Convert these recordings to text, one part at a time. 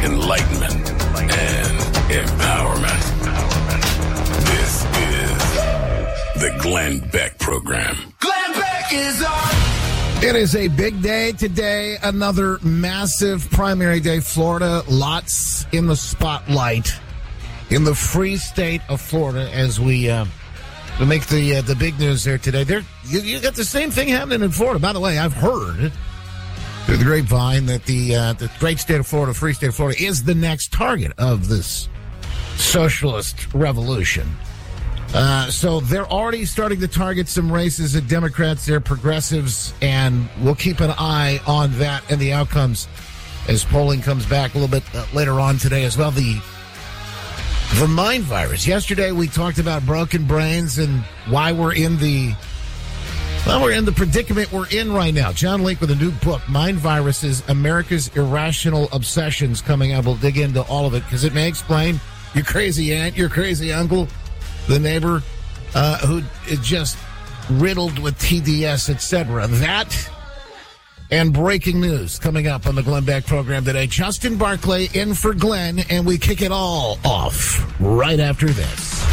enlightenment, and empowerment. This is the Glenn Beck Program. Glenn Beck is on. It is a big day today, another massive primary day. Florida, lots in the spotlight in the free state of Florida as we make the big news there today. You got the same thing happening in Florida. By the way, I've heard through the grapevine that the great state of Florida, free state of Florida, is the next target of this socialist revolution. So they're already starting to target some races at Democrats, they're progressives, and we'll keep an eye on that and the outcomes as polling comes back a little bit later on today as well. The mind virus. Yesterday we talked about broken brains and why we're in the predicament we're in right now. John Lake with a new book, Mind Viruses, America's Irrational Obsessions, coming out. We'll dig into all of it because it may explain your crazy aunt, your crazy uncle, the neighbor who is just riddled with TDS, etc. That and breaking news coming up on the Glenn Beck program today. Justin Barclay in for Glenn, and we kick it all off right after this.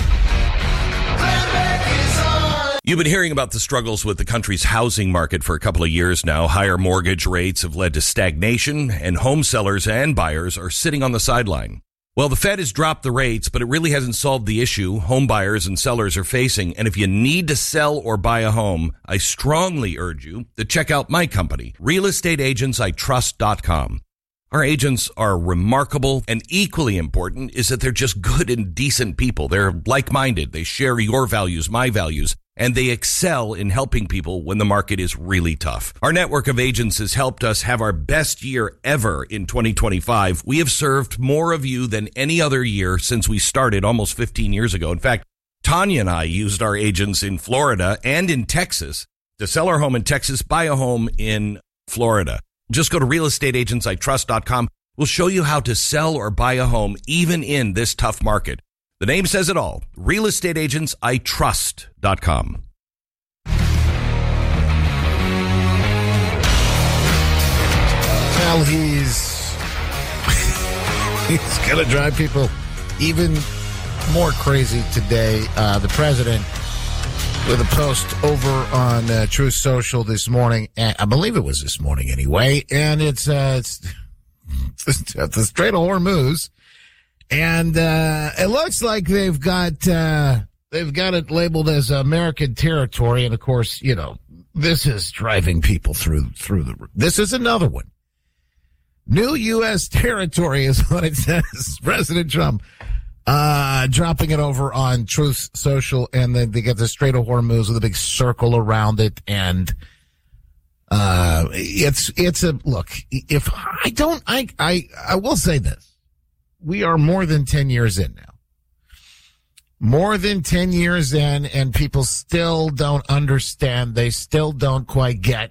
You've been hearing about the struggles with the country's housing market for a couple of years now. Higher mortgage rates have led to stagnation, and home sellers and buyers are sitting on the sideline. Well, the Fed has dropped the rates, but it really hasn't solved the issue home buyers and sellers are facing. And if you need to sell or buy a home, I strongly urge you to check out my company, realestateagentsitrust.com. Our agents are remarkable, and equally important is that they're just good and decent people. They're like-minded. They share your values, my values, and they excel in helping people when the market is really tough. Our network of agents has helped us have our best year ever in 2025. We have served more of you than any other year since we started almost 15 years ago. In fact, Tanya and I used our agents in Florida and in Texas to sell our home in Texas, buy a home in Florida. Just go to realestateagentsitrust.com. We'll show you how to sell or buy a home even in this tough market. The name says it all. realestateagentsitrust.com. Well, he's going to drive people even more crazy today. The president with a post over on Truth Social this morning. I believe it was this morning anyway. And it's the Strait of Hormuz. And it looks like they've got it labeled as American territory. And of course, you know, this is driving people through the roof. This is another one. New U.S. territory is what it says. President Trump dropping it over on Truth Social, and then they get the Strait of Hormuz with a big circle around it. And it's a look. If I will say this. We are more than 10 years in now. More than 10 years in, and people still don't understand. They still don't quite get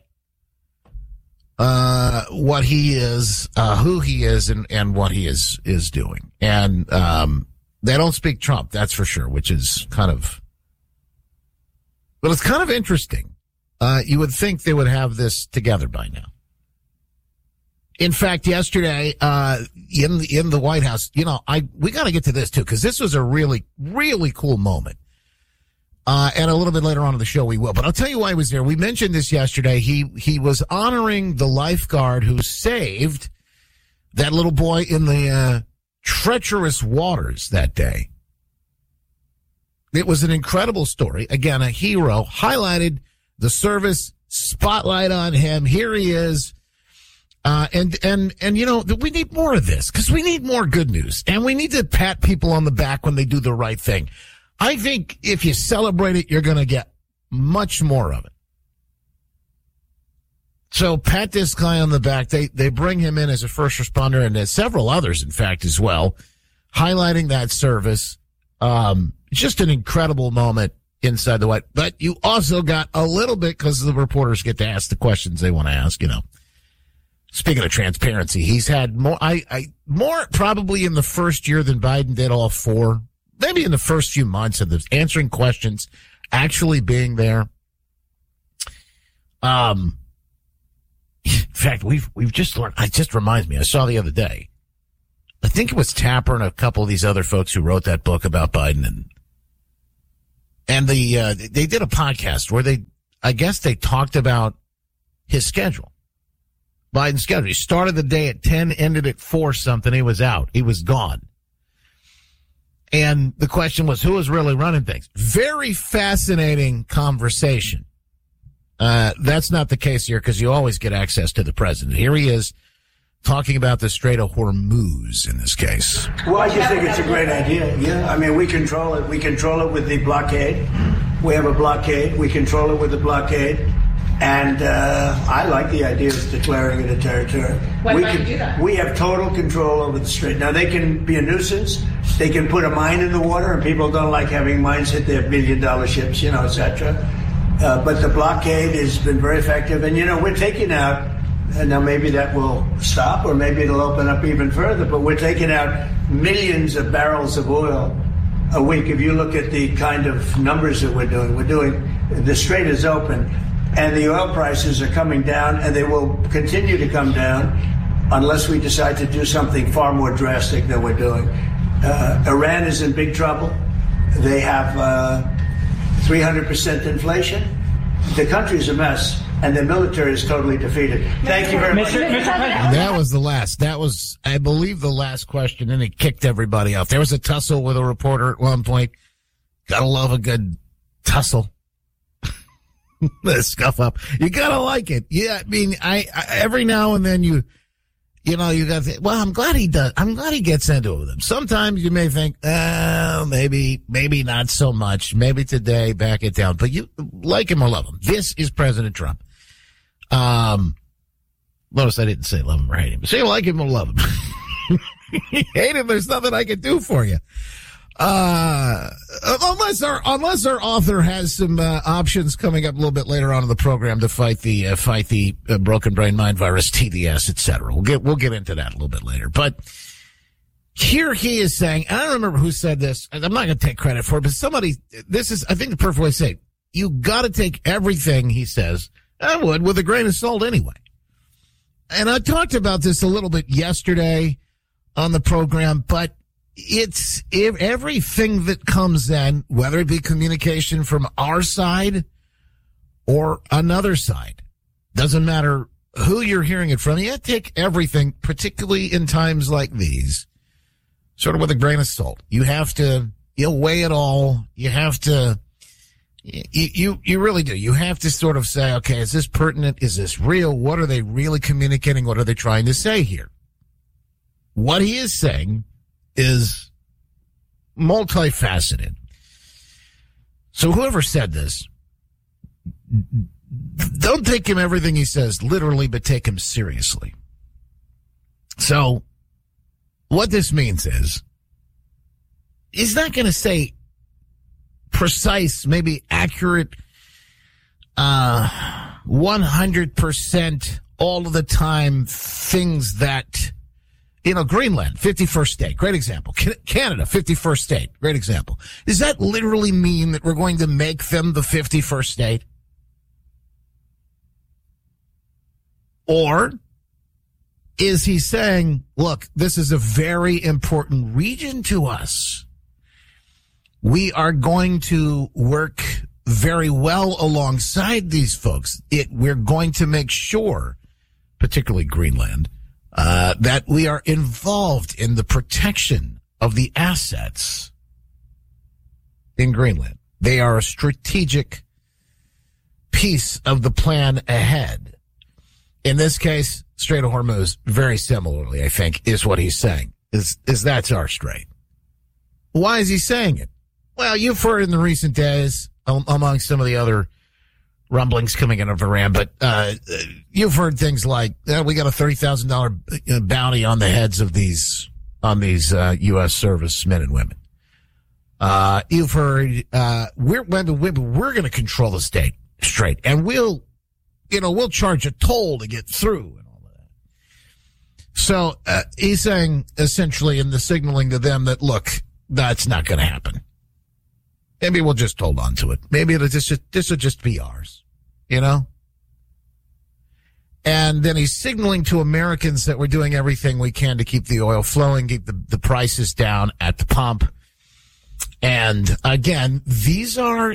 what he is, who he is, and what he is doing. And they don't speak Trump, that's for sure, which is kind of... But it's kind of interesting. You would think they would have this together by now. In fact, yesterday, in the White House, you know, we got to get to this too, because this was a really, really cool moment. And a little bit later on in the show we will, but I'll tell you why he was there. We mentioned this yesterday. He was honoring the lifeguard who saved that little boy in the treacherous waters that day. It was an incredible story. Again, a hero, highlighted the service, spotlight on him. Here he is. And you know, we need more of this because we need more good news, and we need to pat people on the back when they do the right thing. I think if you celebrate it, you're going to get much more of it. So pat this guy on the back. They bring him in as a first responder, and there's several others, in fact, as well, highlighting that service. Just an incredible moment inside the White. But you also got a little bit, because the reporters get to ask the questions they want to ask, you know. Speaking of transparency, he's had more probably in the first year than Biden did all four. Maybe in the first few months of this, answering questions, actually being there. In fact, we've just learned. It just reminds me. I saw the other day think it was Tapper and a couple of these other folks who wrote that book about Biden, and they did a podcast where I guess they talked about his schedule, Biden's schedule. He started the day at 10, ended at 4 something. He was out. He was gone. And the question was, who was really running things? Very fascinating conversation. That's not the case here because you always get access to the president. Here he is talking about the Strait of Hormuz in this case. Well, I just think it's a great idea. Yeah, I mean, we control it. We control it with the blockade. We have a blockade. We control it with the blockade. And I like the idea of declaring it a territory. Why might you do that? We have total control over the strait. Now, they can be a nuisance. They can put a mine in the water, and people don't like having mines hit their billion-dollar ships, et cetera. But the blockade has been very effective. And, we're taking out, and now maybe that will stop, or maybe it'll open up even further, but we're taking out millions of barrels of oil a week. If you look at the kind of numbers that we're doing, the strait is open. And the oil prices are coming down, and they will continue to come down unless we decide to do something far more drastic than we're doing. Iran is in big trouble. They have 300% inflation. The country's a mess, and the military is totally defeated. Thank you very much. Mr. President. That was the last. That was, I believe, the last question, and it kicked everybody off. There was a tussle with a reporter at one point. Gotta love a good tussle. The scuff up. You gotta like it. Yeah, I mean, I every now and then you got to, well, I'm glad he does. I'm glad he gets into it with them. Sometimes you may think, maybe not so much. Maybe today, back it down. But you like him or love him. This is President Trump. Notice I didn't say love him or hate him. Say like him or love him. Hate him, there's nothing I can do for you. Unless our author has some options coming up a little bit later on in the program to fight the broken brain mind virus, TDS, etc. We'll get into that a little bit later. But here he is saying, and I don't remember who said this. I'm not going to take credit for it, but somebody. This is, I think, the perfect way to say it. You got to take everything he says, I would, with a grain of salt anyway. And I talked about this a little bit yesterday on the program, but it's everything that comes in, whether it be communication from our side or another side. Doesn't matter who you're hearing it from. You have to take everything, particularly in times like these, sort of with a grain of salt. You have to, weigh it all. You have to, you really do. You have to sort of say, okay, is this pertinent? Is this real? What are they really communicating? What are they trying to say here? What he is saying is multifaceted. So whoever said this, don't take him everything he says literally, but take him seriously. So what this means is he's not going to say precise, maybe accurate, 100% all of the time things that, Greenland, 51st state, great example. Canada, 51st state, great example. Does that literally mean that we're going to make them the 51st state? Or is he saying, look, this is a very important region to us. We are going to work very well alongside these folks. We're going to make sure, particularly Greenland, that we are involved in the protection of the assets in Greenland. They are a strategic piece of the plan ahead. In this case, Strait of Hormuz, very similarly, I think, is what he's saying, is that's our strait. Why is he saying it? Well, you've heard in the recent days, among some of the other rumblings coming out of Iran, but you've heard things like, we got a $30,000 bounty on the heads of these U.S. servicemen and women. You've heard, we're going to control the strait, and we'll charge a toll to get through and all of that. So, he's saying essentially in the signaling to them that, look, that's not going to happen. Maybe we'll just hold on to it. Maybe this will just be ours, And then he's signaling to Americans that we're doing everything we can to keep the oil flowing, keep the prices down at the pump. And again, these are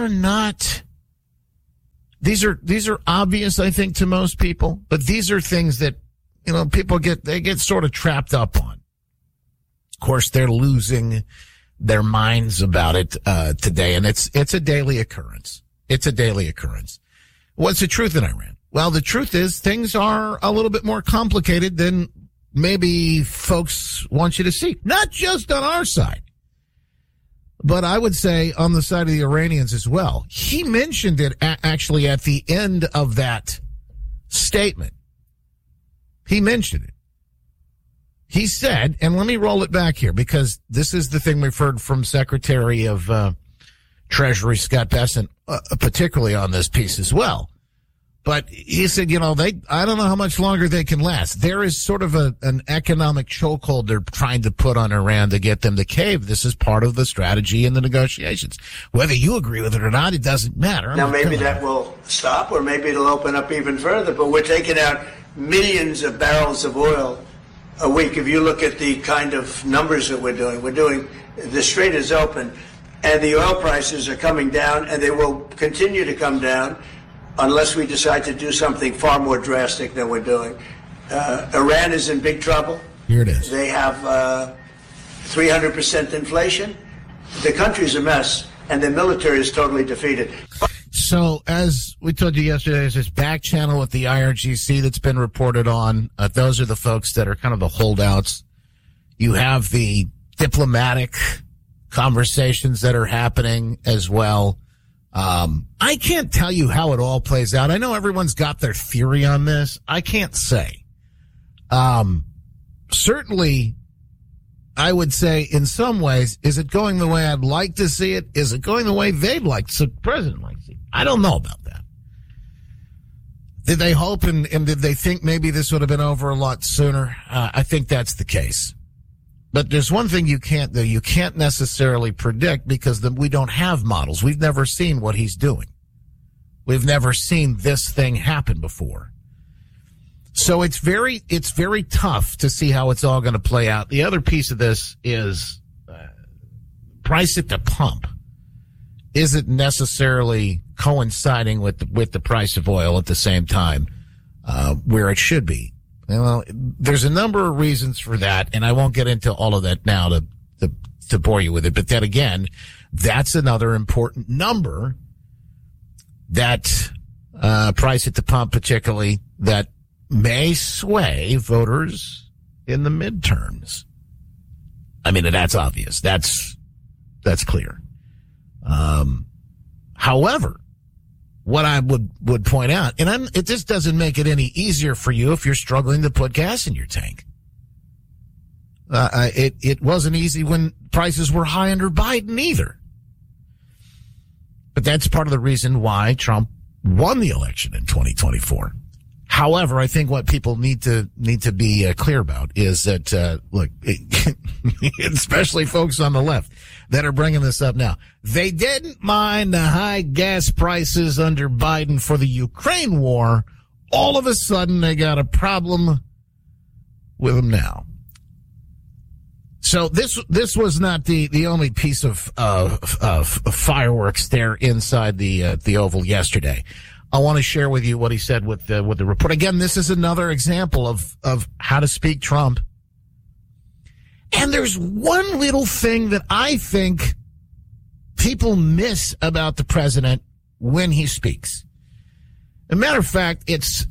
obvious, I think, to most people, but these are things that, people get sort of trapped up on. Of course, they're losing their minds about it, today. And it's a daily occurrence. It's a daily occurrence. What's the truth in Iran? Well, the truth is things are a little bit more complicated than maybe folks want you to see. Not just on our side, but I would say on the side of the Iranians as well. He mentioned it actually at the end of that statement. He mentioned it. He said, and let me roll it back here because this is the thing we've heard from Secretary of Treasury Scott Bessent, particularly on this piece as well. But he said, I don't know how much longer they can last. There is sort of an economic chokehold they're trying to put on Iran to get them to cave. This is part of the strategy in the negotiations. Whether you agree with it or not, it doesn't matter. Now, maybe that will stop, or maybe it'll open up even further. But we're taking out millions of barrels of oil a week. If you look at the kind of numbers that we're doing, the Strait is open, and the oil prices are coming down, and they will continue to come down unless we decide to do something far more drastic than we're doing. Iran is in big trouble. Here it is. They have 300% inflation. The country's a mess, and the military is totally defeated. So, as we told you yesterday, there's this back channel with the IRGC that's been reported on. Those are the folks that are kind of the holdouts. You have the diplomatic conversations that are happening as well. I can't tell you how it all plays out. I know everyone's got their theory on this. I can't say. Certainly, I would say in some ways, is it going the way I'd like to see it? Is it going the way they'd like to see it? The president likes to see it? I don't know about that. Did they hope and did they think maybe this would have been over a lot sooner? I think that's the case. But there's one thing you can't do. You can't necessarily predict because we don't have models. We've never seen what he's doing. We've never seen this thing happen before. So it's very tough to see how it's all going to play out. The other piece of this is price at the pump isn't necessarily coinciding with the price of oil at the same time, where it should be. Well, there's a number of reasons for that, and I won't get into all of that now to bore you with it. But then again, that's another important number, that price at the pump particularly, that may sway voters in the midterms. I mean, that's obvious. That's clear. However, what I would point out, and it just doesn't make it any easier for you if you're struggling to put gas in your tank. It wasn't easy when prices were high under Biden either. But that's part of the reason why Trump won the election in 2024. However, I think what people need to be clear about is that, look, especially folks on the left that are bringing this up now, they didn't mind the high gas prices under Biden for the Ukraine war. All of a sudden, they got a problem with them now. So this was not the only piece of fireworks there inside the Oval yesterday. I want to share with you what he said with the report. Again, this is another example of how to speak Trump. And there's one little thing that I think people miss about the president when he speaks. As a matter of fact, it's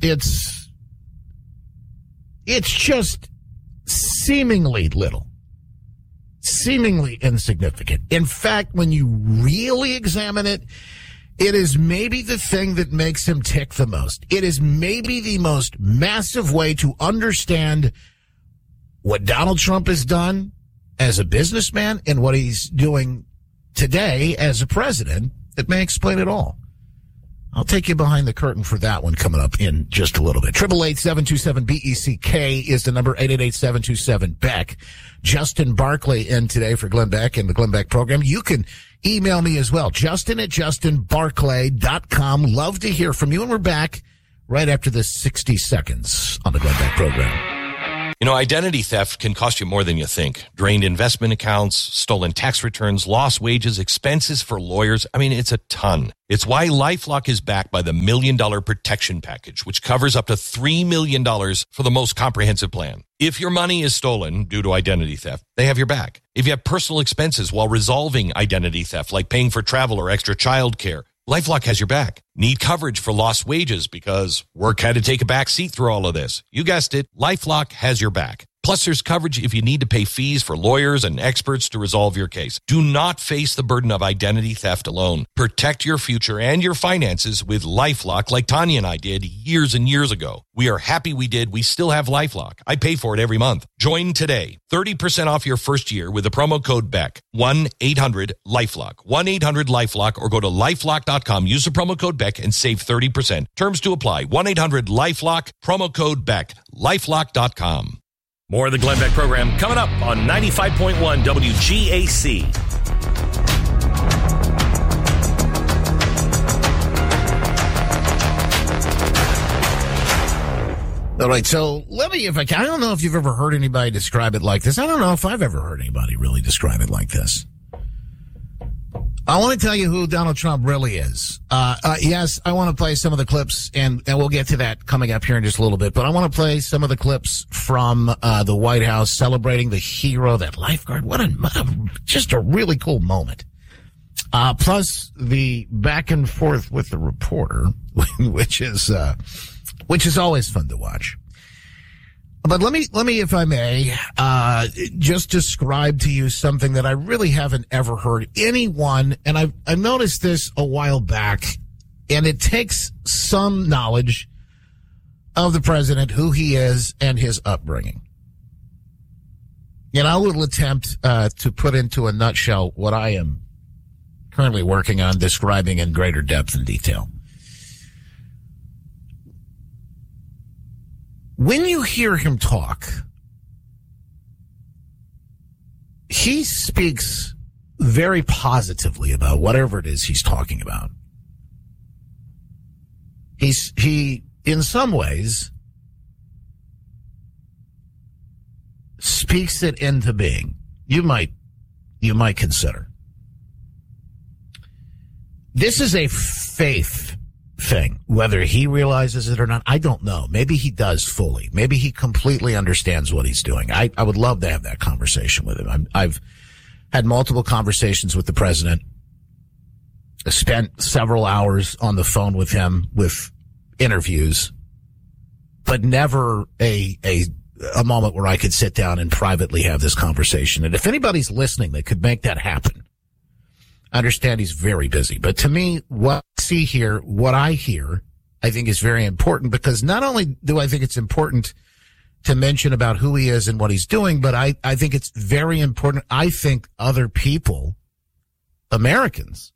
just seemingly little, seemingly insignificant. In fact, when you really examine it, it is maybe the thing that makes him tick the most. It is maybe the most massive way to understand what Donald Trump has done as a businessman and what he's doing today as a president. It may explain it all. I'll take you behind the curtain for that one coming up in just a little bit. 888-727-BECK is the number, 888-727-BECK. Justin Barclay in today for Glenn Beck and the Glenn Beck program. You can email me as well, Justin@justinbarclay.com. Love to hear from you, and we're back right after this 60 seconds on the Glenn Beck program. You know, identity theft can cost you more than you think. Drained investment accounts, stolen tax returns, lost wages, expenses for lawyers. I mean, it's a ton. It's why LifeLock is backed by the $1 Million Protection Package, which covers up to $3 million for the most comprehensive plan. If your money is stolen due to identity theft, they have your back. If you have personal expenses while resolving identity theft, like paying for travel or extra child care, LifeLock has your back. Need coverage for lost wages because work had to take a back seat through all of this. You guessed it, LifeLock has your back. Plus, there's coverage if you need to pay fees for lawyers and experts to resolve your case. Do not face the burden of identity theft alone. Protect your future and your finances with LifeLock like Tanya and I did years and years ago. We are happy we did. We still have LifeLock. I pay for it every month. Join today. 30% off your first year with the promo code BECK. 1-800-LifeLock. 1-800-LifeLock or go to LifeLock.com. Use the promo code BECK and save 30%. Terms to apply. 1-800-LifeLock. Promo code BECK. LifeLock.com. More of the Glenn Beck program coming up on 95.1 WGAC. All right, so let me, if I can, I don't know if you've ever heard anybody describe it like this. I don't know if I've ever heard anybody really describe it like this. I want to tell you who Donald Trump really is. Yes, I want to play some of the clips, and we'll get to that coming up here in just a little bit. But I want to play some of the clips from the White House celebrating the hero, that lifeguard. What just a really cool moment. Plus the back and forth with the reporter, which is always fun to watch. But let me, if I may, just describe to you something that I really haven't ever heard anyone, and I noticed this a while back, and it takes some knowledge of the president, who he is, and his upbringing. And I will attempt to put into a nutshell what I am currently working on describing in greater depth and detail. When you hear him talk, he speaks very positively about whatever it is he's talking about. He, in some ways, speaks it into being. You might consider. This is a faith thing. Whether he realizes it or not, I don't know. Maybe he does fully. Maybe he completely understands what he's doing. I would love to have that conversation with him. I've had multiple conversations with the president. I spent several hours on the phone with him with interviews, but never a moment where I could sit down and privately have this conversation. And if anybody's listening that could make that happen, I understand he's very busy. But to me, what I see here, what I hear, I think is very important, because not only do I think it's important to mention about who he is and what he's doing, but I think it's very important. I think other people, Americans,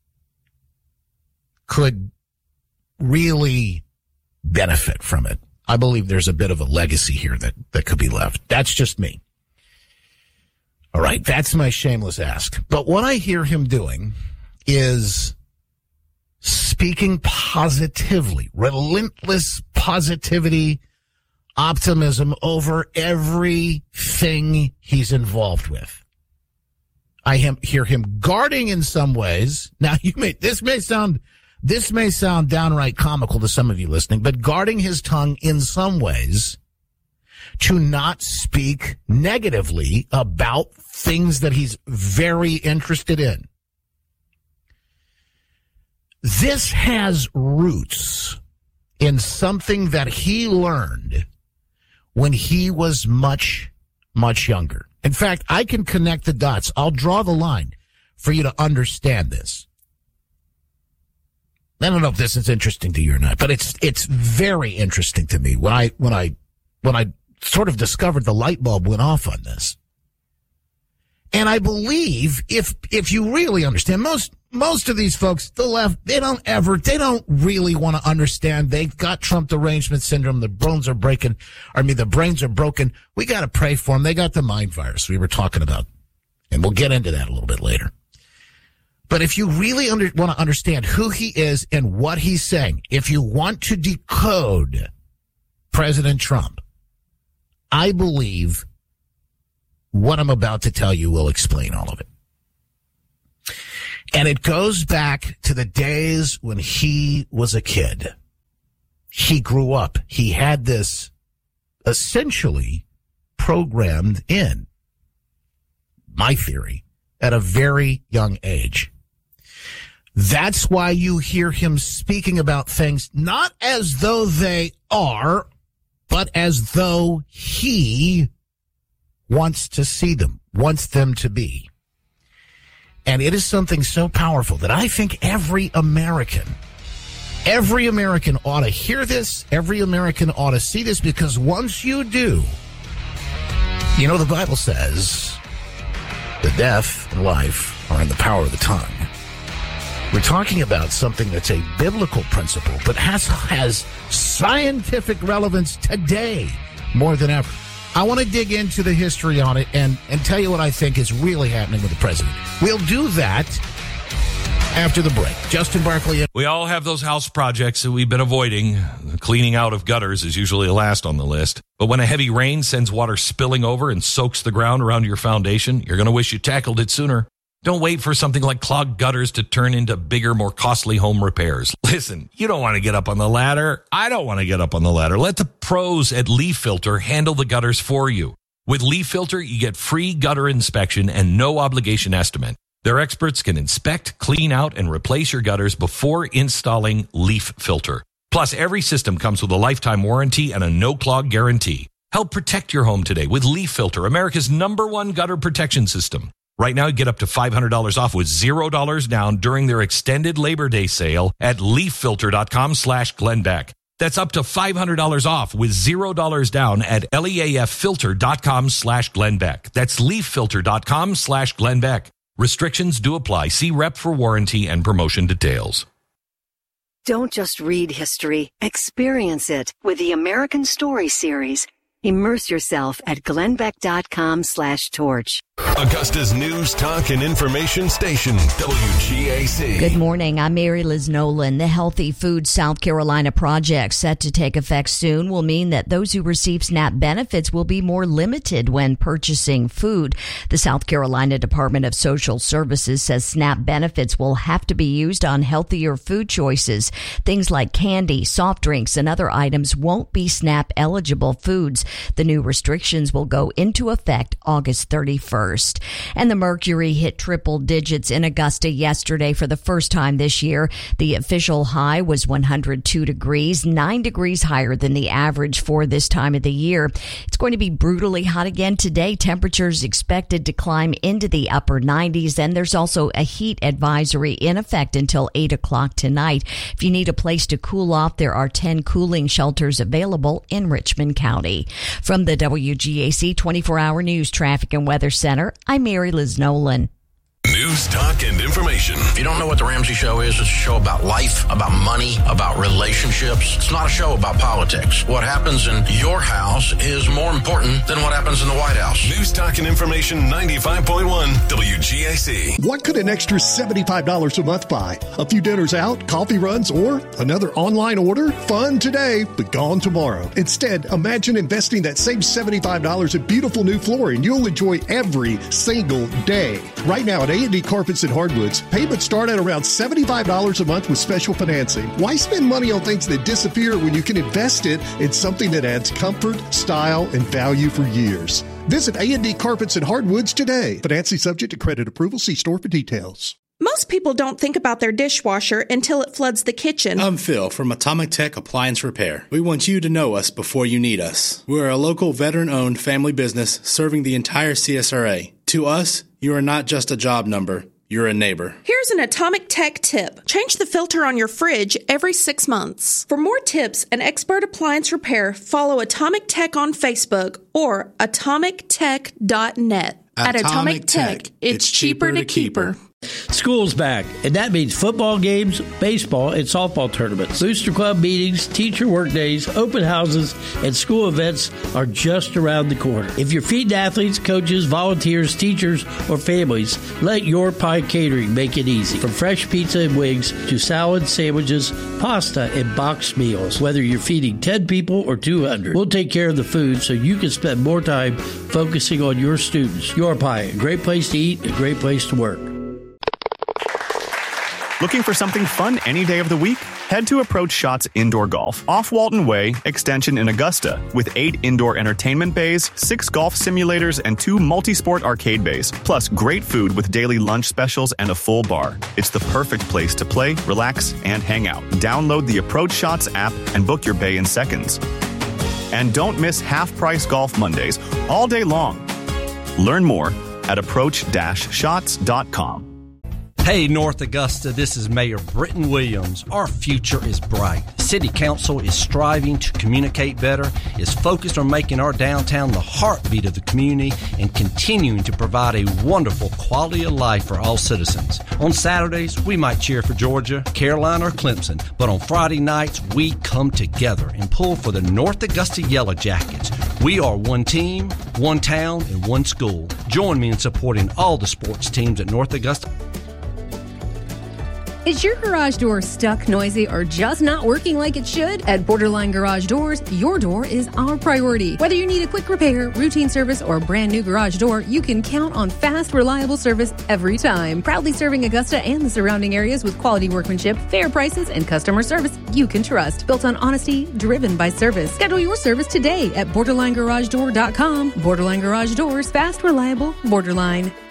could really benefit from it. I believe there's a bit of a legacy here that could be left. That's just me. All right, that's my shameless ask. But what I hear him doing is speaking positively, relentless positivity, optimism over everything he's involved with. I hear him guarding in some ways. Now, this may sound downright comical to some of you listening, but guarding his tongue in some ways to not speak negatively about things that he's very interested in. This has roots in something that he learned when he was much, much younger. In fact, I can connect the dots. I'll draw the line for you to understand this. I don't know if this is interesting to you or not, but it's very interesting to me when I sort of discovered the light bulb went off on this. And I believe if you really understand, most of these folks, the left, they don't really want to understand. They've got Trump derangement syndrome. The brains are broken. We got to pray for them. They got the mind virus we were talking about. And we'll get into that a little bit later. But if you really want to understand who he is and what he's saying, if you want to decode President Trump, I believe what I'm about to tell you will explain all of it. And it goes back to the days when he was a kid. He grew up. He had this essentially programmed in, my theory, at a very young age. That's why you hear him speaking about things not as though they are, but as though he wants to see them, wants them to be. And it is something so powerful that I think every American ought to hear this. Every American ought to see this, because once you do, you know, the Bible says the death and life are in the power of the tongue. We're talking about something that's a biblical principle, but has scientific relevance today more than ever. I want to dig into the history on it and tell you what I think is really happening with the president. We'll do that after the break. Justin Barkley. We all have those house projects that we've been avoiding. The cleaning out of gutters is usually last on the list. But when a heavy rain sends water spilling over and soaks the ground around your foundation, you're going to wish you tackled it sooner. Don't wait for something like clogged gutters to turn into bigger, more costly home repairs. Listen, you don't want to get up on the ladder. I don't want to get up on the ladder. Let the pros at Leaf Filter handle the gutters for you. With Leaf Filter, you get free gutter inspection and no obligation estimate. Their experts can inspect, clean out, and replace your gutters before installing Leaf Filter. Plus, every system comes with a lifetime warranty and a no-clog guarantee. Help protect your home today with Leaf Filter, America's #1 gutter protection system. Right now, get up to $500 off with $0 down during their extended Labor Day sale at leaffilter.com/Glenn Beck. That's up to $500 off with $0 down at leaffilter.com/Glenn Beck. That's leaffilter.com/Glenn Beck. Restrictions do apply. See rep for warranty and promotion details. Don't just read history, experience it with the American Story series. Immerse yourself at glennbeck.com/torch. Augusta's news, talk, and information station, WGAC. Good morning. I'm Mary Liz Nolan. The Healthy Food South Carolina project, set to take effect soon, will mean that those who receive SNAP benefits will be more limited when purchasing food. The South Carolina Department of Social Services says SNAP benefits will have to be used on healthier food choices. Things like candy, soft drinks, and other items won't be SNAP eligible foods. The new restrictions will go into effect August 31st. And the mercury hit triple digits in Augusta yesterday for the first time this year. The official high was 102 degrees, 9 degrees higher than the average for this time of the year. It's going to be brutally hot again today. Temperatures expected to climb into the upper 90s, and there's also a heat advisory in effect until 8 o'clock tonight. If you need a place to cool off, there are 10 cooling shelters available in Richmond County. From the WGAC 24-hour news, traffic, and weather center, I'm Mary Liz Nolan. News, talk, and information. If you don't know what The Ramsey Show is, it's a show about life, about money, about relationships. It's not a show about politics. What happens in your house is more important than what happens in the White House. News, talk, and information, 95.1 WGAC. What could an extra $75 a month buy? A few dinners out, coffee runs, or another online order? Fun today, but gone tomorrow. Instead, imagine investing that same $75 in beautiful new flooring you'll enjoy every single day. Right now at A&D Carpets and Hardwoods, payments start at around $75 a month with special financing. Why spend money on things that disappear when you can invest it in something that adds comfort, style, and value for years? Visit A&D Carpets and Hardwoods today. Financing subject to credit approval. See store for details. Most people don't think about their dishwasher until it floods the kitchen. I'm Phil from Atomic Tech Appliance Repair. We want you to know us before you need us. We're a local veteran-owned family business serving the entire CSRA. To us, you are not just a job number. You're a neighbor. Here's an Atomic Tech tip. Change the filter on your fridge every 6 months. For more tips and expert appliance repair, follow Atomic Tech on Facebook or atomictech.net. At Atomic Tech, it's cheaper to keep her. School's back, and that means football games, baseball, and softball tournaments. Booster Club meetings, teacher work days, open houses, and school events are just around the corner. If you're feeding athletes, coaches, volunteers, teachers, or families, let Your Pie Catering make it easy. From fresh pizza and wings to salads, sandwiches, pasta, and boxed meals. Whether you're feeding 10 people or 200, we'll take care of the food so you can spend more time focusing on your students. Your Pie, a great place to eat, a great place to work. Looking for something fun any day of the week? Head to Approach Shots Indoor Golf, off Walton Way, Extension in Augusta, with 8 indoor entertainment bays, 6 golf simulators, and 2 multi-sport arcade bays, plus great food with daily lunch specials and a full bar. It's the perfect place to play, relax, and hang out. Download the Approach Shots app and book your bay in seconds. And don't miss half-price golf Mondays all day long. Learn more at approach-shots.com. Hey, North Augusta, this is Mayor Britton Williams. Our future is bright. City Council is striving to communicate better, is focused on making our downtown the heartbeat of the community, and continuing to provide a wonderful quality of life for all citizens. On Saturdays, we might cheer for Georgia, Carolina, or Clemson, but on Friday nights, we come together and pull for the North Augusta Yellow Jackets. We are one team, one town, and one school. Join me in supporting all the sports teams at North Augusta. Is your garage door stuck, noisy, or just not working like it should? At Borderline Garage Doors, your door is our priority. Whether you need a quick repair, routine service, or a brand new garage door, you can count on fast, reliable service every time. Proudly serving Augusta and the surrounding areas with quality workmanship, fair prices, and customer service you can trust. Built on honesty, driven by service. Schedule your service today at BorderlineGarageDoor.com. Borderline Garage Doors, fast, reliable, Borderline.